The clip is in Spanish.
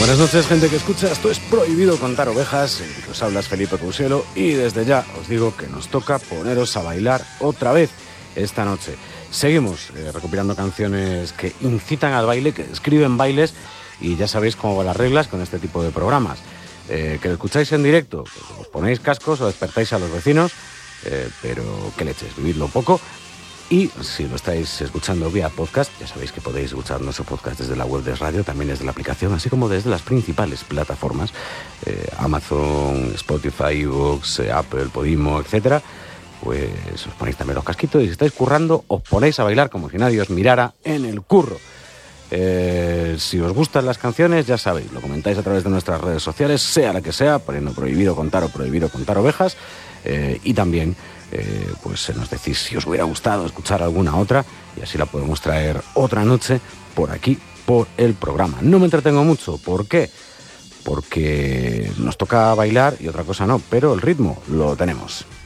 Buenas noches, gente que escucha. Esto es Prohibido Contar Ovejas. Os hablas Felipe Cousiello y desde ya os digo que nos toca poneros a bailar otra vez esta noche. Seguimos recopilando canciones que incitan al baile, que describen bailes, y ya sabéis cómo van las reglas con este tipo de programas. Que lo escucháis en directo, que os ponéis cascos o despertáis a los vecinos, pero qué leches, vividlo poco. Y si lo estáis escuchando vía podcast, ya sabéis que podéis escuchar nuestro podcast desde la web de radio, también desde la aplicación, así como desde las principales plataformas, Amazon, Spotify, iVoox, Apple, Podimo, etcétera. Pues os ponéis también los casquitos y si estáis currando, os ponéis a bailar como si nadie os mirara en el curro. Si os gustan las canciones, ya sabéis, lo comentáis a través de nuestras redes sociales, sea la que sea, poniendo Prohibido Contar o Prohibido Contar Ovejas, y también pues se nos decís si os hubiera gustado escuchar alguna otra y así la podemos traer otra noche por aquí, por el programa. No me entretengo mucho, ¿por qué? Porque nos toca bailar y otra cosa no, pero el ritmo lo tenemos.